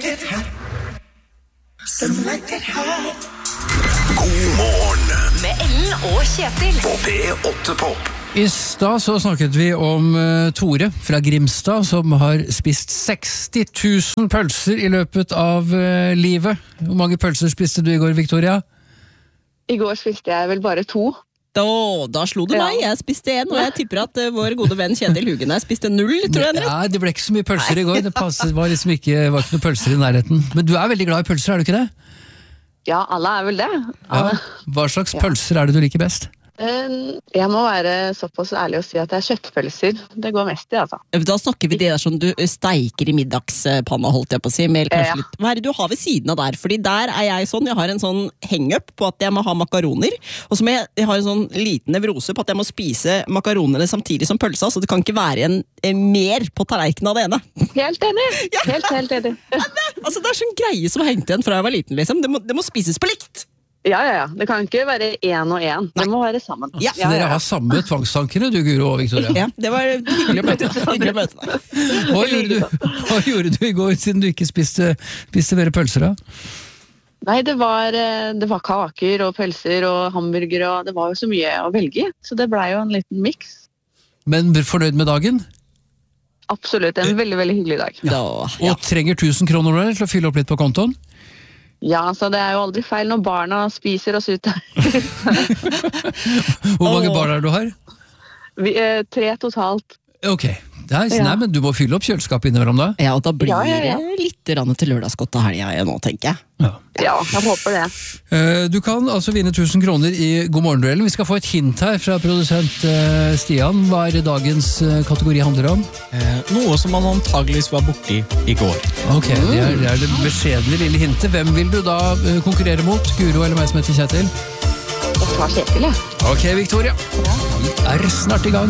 it hot. Some like it hot. God morgen Med Ellen og Kjetil. på P8 Pop. I stad så snakket vi om Tore fra Grimstad, som har spist 60 000 pølser i løpet av livet. Hvor mange pølser spiste du i går, Victoria? I går spiste jeg vel bare 2. Da slo du meg, jeg spiste 1, og jeg tipper at vår gode venn Kjetil Hugene spiste 0, tror jeg. Ja, det ble ikke så mye pølser i går. Det var ikke noe pølser i nærheten. Men du er veldig glad i pølser, er du ikke det? Ja, alle er vel det. Ja. Hva slags pølser er det du liker best? Jeg må være såpass ærlig og si at det er kjøttpølser. Det går mest i, altså. Da snakker vi det der sånn du steiker i middagspanna, holdt jeg på å si, med kanskje litt. Hva er det du har ved siden av der? Fordi der er jeg sånn, jeg har en sånn hang-up på at jeg må ha makaroner, og så må jeg ha en sånn liten nevrose på at jeg må spise makaronene samtidig som pølsa, så det kan ikke være en mer på tallerkenen av det ene. Helt enig! Helt enig. Altså, det er sånn greie som har hengt igjen fra jeg var liten, liksom. Det må spises på likt! Ja. Det kan ikke være 1 og 1. Det må være sammen. Ja. Så dere har samme tvangstankene, du Guro og Victoria? Ja, det var hyggelig å møte deg. Hva gjorde du i går, siden du ikke spiste mer pølser da? Nei, det var kaker og pølser og hamburger, og det var jo så mye å velge i. Så det ble jo en liten miks. Men fornøyd med dagen? Absolutt, en veldig, veldig hyggelig dag. Og trenger 1000 kroner til å fylle opp litt på kontoen? Ja, så det er jo aldri feil når barna spiser oss ut. Hvor mange barn er det du har? 3 totalt. Ok, nei, men du må fylle opp kjøleskapet innimellom da. Ja, og da blir det litt rann til lørdagsgodt av helga nå, tenker jeg. Ja, jeg håper det. Du kan altså vinne 1000 kroner i God morgen-duellen. Vi skal få et hint her fra produsent Stian. Hva er det dagens kategori handler om? Noe som man antageligvis var borti i går. Ok, det er det beskjedne lille hintet. Hvem vil du da konkurrere mot? Guro eller meg som heter Kjetil? Jeg tar Kjetil, ja. Ok, Victoria. Vi er snart i gang.